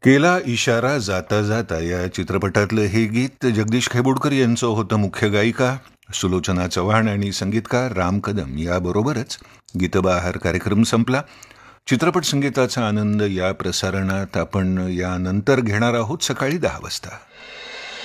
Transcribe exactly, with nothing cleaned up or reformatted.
केला इशारा जाता जाता या चित्रपटातलं हे गीत जगदीश खेबुडकर यांचं होतं. मुख्य गायिका सुलोचना चव्हाण आणि संगीतकार राम कदम याबरोबरच गीतबहार कार्यक्रम संपला. चित्रपट संगीताचा आनंद या प्रसारणात आपण यानंतर घेणार आहोत सकाळी दहा वाजता.